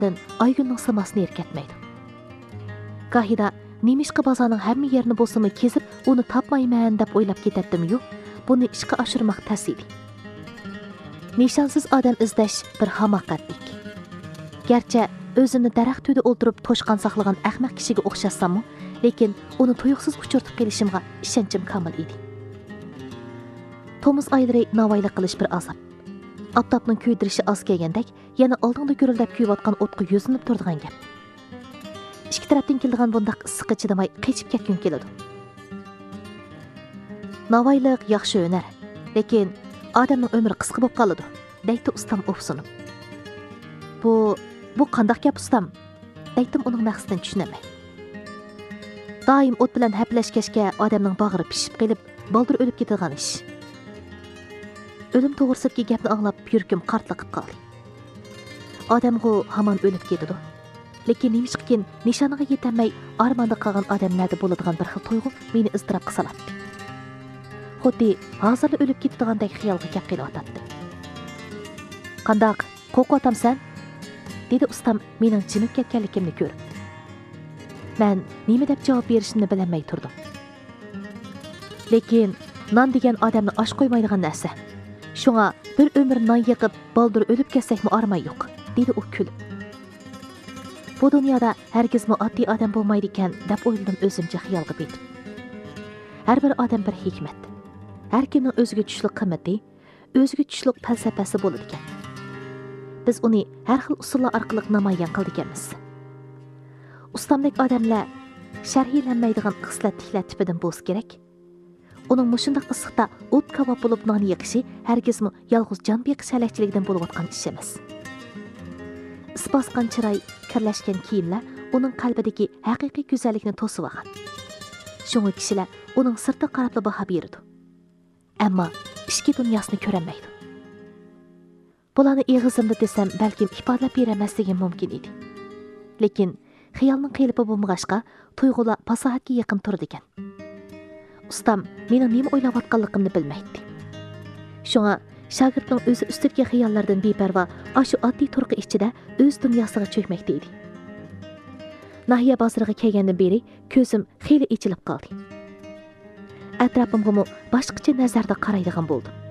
tarafdan Aygünning simasini erketmeydi. Gahida nemishqa bozorning hamma yerini bo'lsa kezib, uni topmayman deb o'ylab ketatdim-yu, buni ishga oshirmoq tas edi. Nishonsiz odam izlash bir hamoqatlik. Garchi o'zini daraxt tüyida o'ltirib to'shqan saqlagan ahmaq kishiga o'xshasam-mu, lekin uni tuyuqsiz uchirtib kelishimga ishonchim komil edi. Tomuz oylari navoiylik qilish bir azob. Aftobning kuydirishi oz kelgandek, yana oldinda gurildab kuyayotgan o'tga yuzinib turadigan gap. Ikki tarafdan keladigan bundaq issiqqa chidamay qechib ketgun keladi. Navoiylik yaxshi hunar, lekin odamning umri qisqa bo'lib qoladi, deydi ustam o'fsunib. Bu qandaq gap ustam? Deydim uning maqsadini tushunamay. Doim o't bilan haplashkashga odamning bag'ri pishib qilib, baldir o'lib ketadigan ish. O'lim to'g'risidagi gapni anglab yurkim qartliqib qoldi. Odamgu hamon o'lib ketadi. Lekin nemishqikin nishoniga yetolmay armonda qolgan odamlarda bo'ladigan bir xil tuyg'u meni iztirobga solatdi. Xuddi hozir o'lib ketadiganday xiyolga kelib qoldi. Qandaq, qo'rqotamsan? Dedi ustam mening jimib ketganligimni ko'rib. Men nima deb javob berishimni bilmay turdim. Lekin non degan odamni osh qo'ymaydigan narsa. Shunga bir umr non yiqib, baldir o'lib ketsakmi armay yo'q, dedi u kulib. Bu dunyoda hargizmi oddiy odam bo'lmaydi ekan deb o'yladim o'zimcha xiyolga betib. Har bir odam bir hikmat. Har kimning o'ziga tushlik qimmati, o'ziga tushlik falsafasi bo'ladi ekan. Biz uni har xil usullar orqali namoyon qildik emas. Ustamdek odamlar sharhlanmaydigan xislatliklar tipidan bo'lsa kerak. Uning mushundaq issiqda o't kavob bo'lib non yiqishi hargizmi yolg'iz jon beqish halakchiligidan bo'layotgan ish emas. Isbosgan chiroy, kirlashgan kiyimlar uning qalbidagi haqiqiy go'zallikni to'sib olgan. Shunga kishilar uning sirti qarab baho beradi. Ammo ichki dunyosini ko'rolmaydi. Bularni eg'izimda desam, balkim ifodalab bermasligim mumkin edi. Lekin xiyolning qiylipi bo'lmag'ashqa, tuyg'ular fasohatga yaqin turdi ekan. Ustam mening nima o'ylayotganligimni bilmaydi. Shunga shogirdning o'zi ustidagi xiyollardan beparvo, shu oddiy turqi ichida o'z dunyosiga cho'kmoqda edi. Nahiya bozoriga kelgandan beri ko'zim xeyli ichilib qoldi. Atrofimga boshqacha nazarda qaraydigan bo'ldim.